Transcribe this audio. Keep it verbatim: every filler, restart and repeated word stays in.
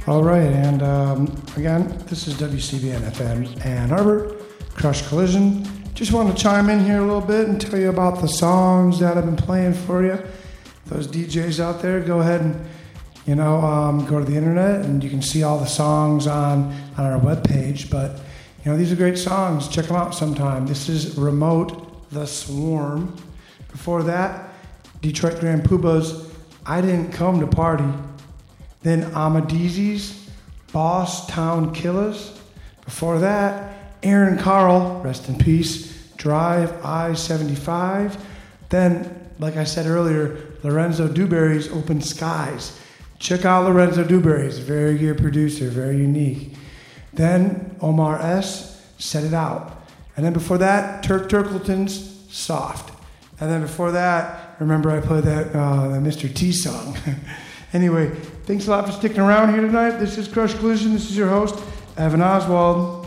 All right, and um, again, this is W C B N F M Ann Arbor, Crush Collision. Just want to chime in here a little bit and tell you about the songs that I've been playing for you. Those D Js out there, go ahead and, you know, um, go to the internet and you can see all the songs on, on our webpage. But, you know, these are great songs. Check them out sometime. This is Remote, The Swarm. Before that, Detroit Grand Poobah's I Didn't Come to Party. Then Amadee's Boss Town Killers. Before that, Aaron Carl, rest in peace, Drive I seventy-five. Then, like I said earlier, Lorenzo Dewberry's Open Skies. Check out Lorenzo Dewberry. He's a very good producer, very unique. Then Omar S., Set It Out. And then before that, Turk Turkleton's Soft. And then before that, remember I played that, uh, that Mister T song. Anyway, thanks a lot for sticking around here tonight. This is Crush Collision. This is your host, Evan Oswald.